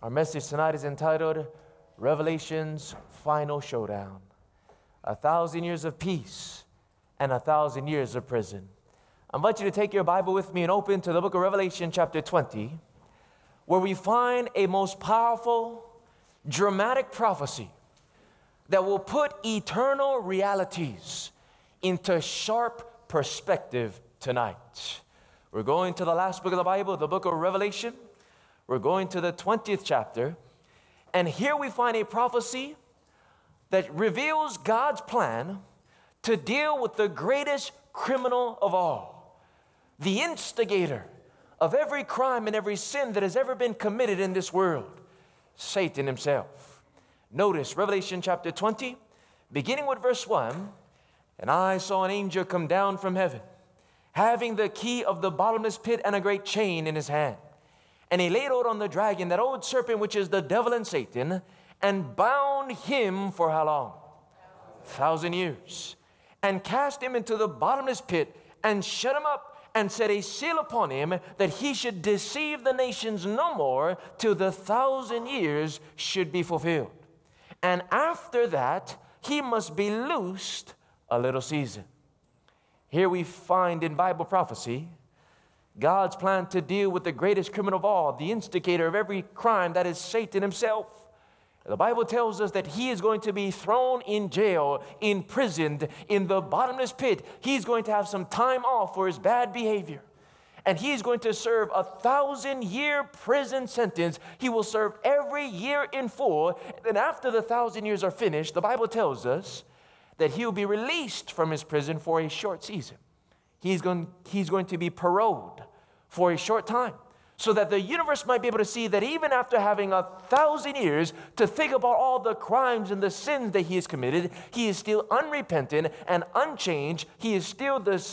Our message tonight is entitled Revelation's Final Showdown. 1,000 years of peace and 1,000 years of prison. I invite you to take your Bible with me and open to the book of Revelation chapter 20, where we find a most powerful, dramatic prophecy that will put eternal realities into sharp perspective tonight. We're going to the last book of the Bible, the book of Revelation. We're going to the 20th chapter, and here we find a prophecy that reveals God's plan to deal with the greatest criminal of all, the instigator of every crime and every sin that has ever been committed in this world, Satan himself. Notice Revelation chapter 20, beginning with verse 1, "And I saw an angel come down from heaven, having the key of the bottomless pit and a great chain in his hand. And he laid hold on the dragon, that old serpent which is the devil and Satan, and bound him for how long? 1,000 years. And cast him into the bottomless pit, and shut him up, and set a seal upon him, that he should deceive the nations no more, till the 1,000 years should be fulfilled. And after that, he must be loosed a little season." Here we find in Bible prophecy God's plan to deal with the greatest criminal of all, the instigator of every crime, that is Satan himself. The Bible tells us that he is going to be thrown in jail, imprisoned in the bottomless pit. He's going to have some time off for his bad behavior. And he's going to serve a 1,000-year prison sentence. He will serve every year in full. And after the 1,000 years are finished, the Bible tells us that he will be released from his prison for a short season. He's going to be paroled for a short time, so that the universe might be able to see that even after having 1,000 years to think about all the crimes and the sins that he has committed, he is still unrepentant and unchanged. He is still the